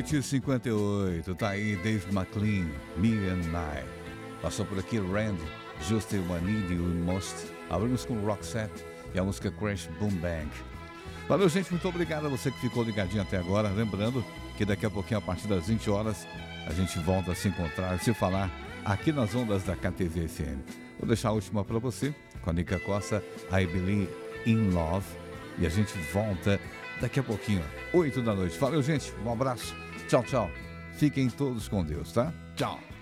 8h58, tá aí Dave McLean, Me and I. Passou por aqui Randy, Just What I Need You Most. Abrimos com Roxette e a música Crash Boom Bang. Valeu, gente, muito obrigado a você que ficou ligadinho até agora. Lembrando que daqui a pouquinho, a partir das 20 horas, a gente volta a se encontrar, se falar aqui nas ondas da KTV FM. Vou deixar a última para você, com a Nica Costa, I Believe in Love. E a gente volta daqui a pouquinho, 8 da noite. Valeu, gente, um abraço. Tchau, tchau. Fiquem todos com Deus, tá? Tchau.